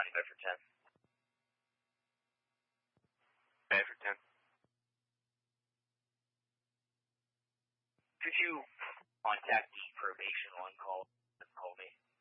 County Bedford 10. Bedford 10. Could you contact the probation one call me?